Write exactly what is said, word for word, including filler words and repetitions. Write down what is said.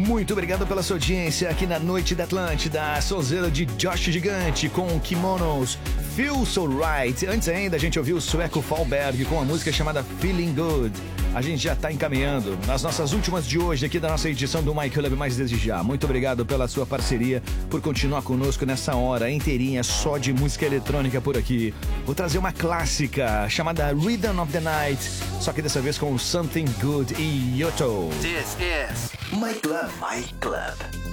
Muito obrigado pela sua audiência aqui na Noite da Atlântida. A sonzeira de Josh Gigante com Kimonos, Feel So Right. Antes ainda a gente ouviu o sueco Fallberg com a música chamada Feeling Good. A gente já está encaminhando nas nossas últimas de hoje aqui da nossa edição do My Club Mais Desde Já. Muito obrigado pela sua parceria, por continuar conosco nessa hora inteirinha só de música eletrônica por aqui. Vou trazer uma clássica chamada Rhythm of the Night, só que dessa vez com Something Good e Yotto. This is My Club. My Club.